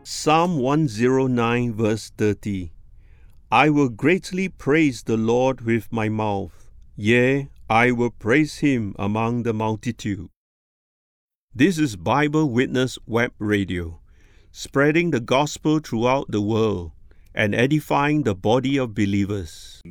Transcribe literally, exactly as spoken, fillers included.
Psalm one oh nine verse thirty. I will greatly praise the Lord with my mouth. Yea, I will praise him among the multitude. This is Bible Witness Web Radio, spreading the gospel throughout the world and edifying the body of believers.